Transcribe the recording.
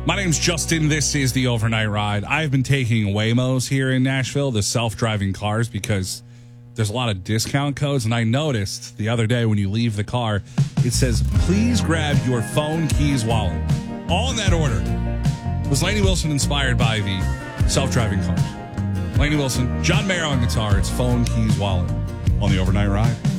My name's Justin. This is the Overnight Ride. I've been taking Waymos here in Nashville, the self-driving cars, because there's a lot of discount codes. And I noticed the other day when you leave the car, it says, please grab your phone, keys, wallet. All in that order. Was Lainey Wilson inspired by the self-driving cars? Lainey Wilson, John Mayer on guitar. It's phone, keys, wallet on the Overnight Ride.